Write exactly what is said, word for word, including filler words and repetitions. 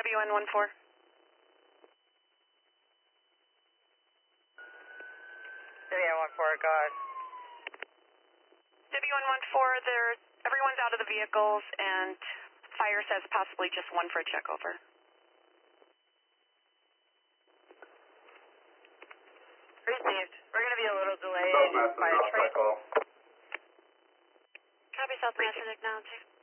W N one four. W N one four, go ahead. W N one four, there, everyone's out of the vehicles, and fire says possibly just one for a check over. Received. We're going to be a little delayed by a train. Call. Copy, South Massive, acknowledging.